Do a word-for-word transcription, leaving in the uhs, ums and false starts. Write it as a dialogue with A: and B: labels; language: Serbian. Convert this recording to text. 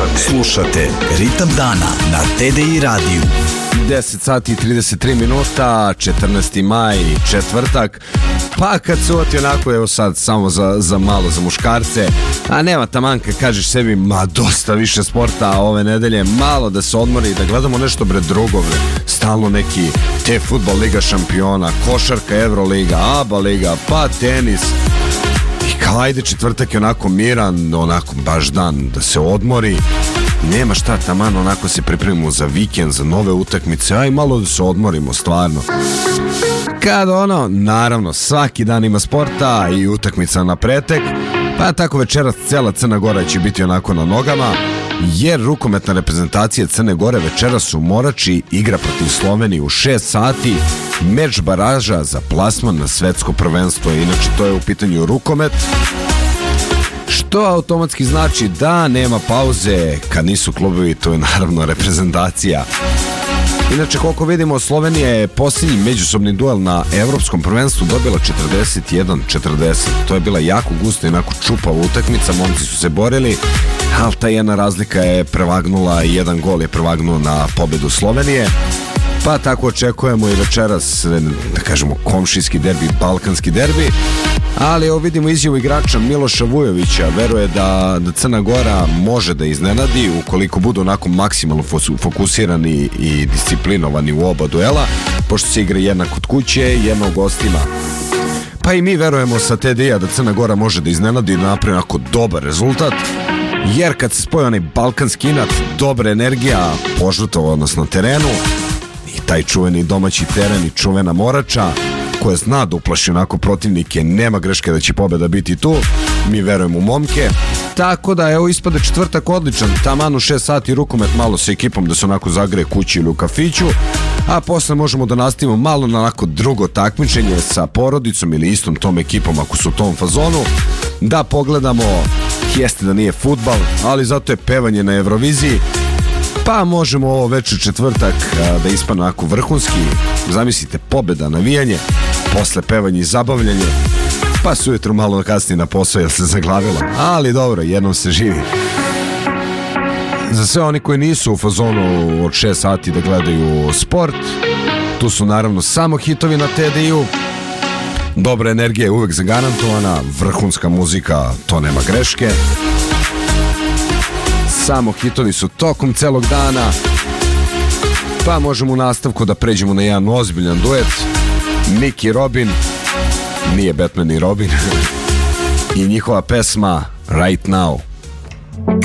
A: Slušate, slušate Ritam dana na T D I radiju.
B: deset sati i trideset tri minuta, četrnaesti maj, četvrtak. Pa kad se uvati onako, evo sad samo za, za malo za muškarce, a nema taman kad kažeš sebi, ma dosta više sporta ove nedelje, malo da se odmori i da gledamo nešto bre drugo bre. Stalno neki te fudbal liga šampiona, košarka, Evroliga, ABA liga, pa tenis. I kao ajde, četvrtak je onako miran, onako baš dan da se odmori. Nema šta, taman onako se pripremimo za vikend, za nove utakmice, aj malo da se odmorimo stvarno. Kad ono, naravno, svaki dan ima sporta i utakmica na pretek, pa tako večeras cela Crna Gora će biti onako na nogama, jer rukometna reprezentacija Crne Gore večeras u Morači igra protiv Slovenije u šest sati, meč baraža za plasman na svetsko prvenstvo. Inače to je u pitanju rukomet, što automatski znači da nema pauze kad nisu klubovi, to je naravno reprezentacija. Inače, koliko vidimo, Slovenija je posljednji međusobni duel na evropskom prvenstvu dobila četrdeset jedan četrdeset. To je bila jako gusta i onako čupava utakmica, momci su se borili, ali ta jedna razlika je prevagnula i jedan gol je prevagnuo na pobedu Slovenije. Pa tako očekujemo i večeras, da kažemo, komšijski derbi, balkanski derbi. Ali evo vidimo izjavu igrača Miloša Vujovića, veruje da, da Crna Gora može da iznenadi ukoliko budu onako maksimalno fokusirani i disciplinovani u oba duela, pošto se igra jedna kod kuće, jedna u gostima. Pa i mi verujemo sa T D I-a da Crna Gora može da iznenadi i da napravi onako dobar rezultat, jer kad se spoji onaj balkanski inat, dobra energija požrtvova odnosno terenu i taj čuveni domaći teren i čuvena Morača koja zna da uplaši onako protivnike, nema greške da će pobeda biti tu, mi verujemo u momke. Tako da evo ispade četvrtak odličan, taman u šest sati rukomet, malo sa ekipom da se onako zagreje kući ili u kafiću, a posle možemo da nastavimo malo na onako drugo takmičenje sa porodicom ili istom tom ekipom ako su u tom fazonu, da pogledamo, jeste da nije fudbal, ali zato je pevanje na Euroviziji. Pa možemo ovo večer četvrtak da ispane onako vrhunski, zamislite, pobeda, navijanje, posle pevanje i zabavljanje, pa su ujutru malo kasnije na posao jer se zaglavila, ali dobro, jednom se živi. Za sve oni koji nisu u fazonu od šest sati da gledaju sport, tu su naravno samo hitovi na T D I-u, dobra energija je uvek zagarantovana, vrhunska muzika, to nema greške. Samo hitovi su tokom celog dana, pa možemo u nastavku da pređemo na jedan ozbiljan duet. Nick i Robin, nije Batman i Robin, i njihova pesma Right Now.